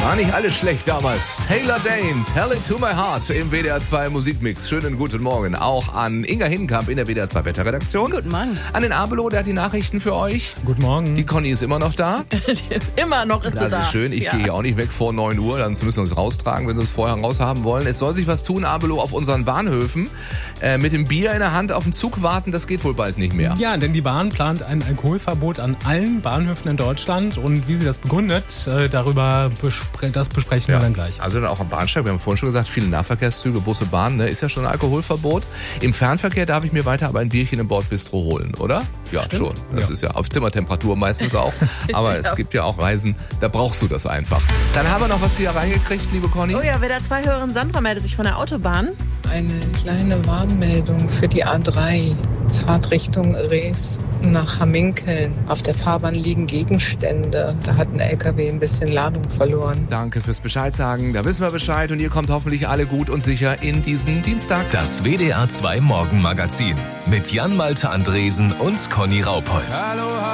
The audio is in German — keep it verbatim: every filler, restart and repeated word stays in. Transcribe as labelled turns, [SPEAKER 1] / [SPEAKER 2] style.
[SPEAKER 1] War nicht alles schlecht damals. Taylor Dane, Tell It To My Heart im W D R zwei Musikmix. Schönen guten Morgen auch an Inga Hinkamp in der W D R zwei Wetterredaktion.
[SPEAKER 2] Guten Morgen.
[SPEAKER 1] An den Abelo, der hat die Nachrichten für euch.
[SPEAKER 3] Guten Morgen.
[SPEAKER 1] Die Conny ist immer noch da.
[SPEAKER 2] Immer noch ist sie da.
[SPEAKER 1] Das ist schön. Ich
[SPEAKER 2] ja.
[SPEAKER 1] gehe hier auch nicht weg vor neun Uhr. Dann müssen wir uns raustragen, wenn sie es vorher raushaben wollen. Es soll sich was tun, Abelo, auf unseren Bahnhöfen. Äh, mit dem Bier in der Hand auf den Zug warten, das geht wohl bald nicht mehr.
[SPEAKER 3] Ja, denn die Bahn plant ein Alkoholverbot an allen Bahnhöfen in Deutschland. Und wie sie das begründet, äh, darüber bespre- das besprechen wir
[SPEAKER 1] Ja.
[SPEAKER 3] dann gleich.
[SPEAKER 1] Also dann auch am Bahnsteig, wir haben vorhin schon gesagt, viele Nahverkehrszüge, Busse, Bahn, ne, ist ja schon ein Alkoholverbot. Im Fernverkehr darf ich mir weiter aber ein Bierchen im Bordbistro holen, oder? Ja,
[SPEAKER 3] Stimmt.
[SPEAKER 1] schon. Das
[SPEAKER 3] Ja.
[SPEAKER 1] ist ja auf Zimmertemperatur meistens auch. Aber es
[SPEAKER 2] Ja.
[SPEAKER 1] gibt ja auch Reisen, da brauchst du das einfach. Dann haben wir noch was hier reingekriegt, liebe Conny.
[SPEAKER 2] Oh ja, W D R zwei Hörerin Sandra meldet sich von der Autobahn.
[SPEAKER 4] Eine kleine Warnmeldung für die A drei. Fahrtrichtung Rees nach Hamminkeln. Auf der Fahrbahn liegen Gegenstände. Da hat ein L K W ein bisschen Ladung verloren.
[SPEAKER 1] Danke fürs Bescheid sagen. Da wissen wir Bescheid und ihr kommt hoffentlich alle gut und sicher in diesen Dienstag.
[SPEAKER 5] Das W D R zwei Morgenmagazin mit Jan Malte Andresen und Conny Raupold.
[SPEAKER 1] Hallo.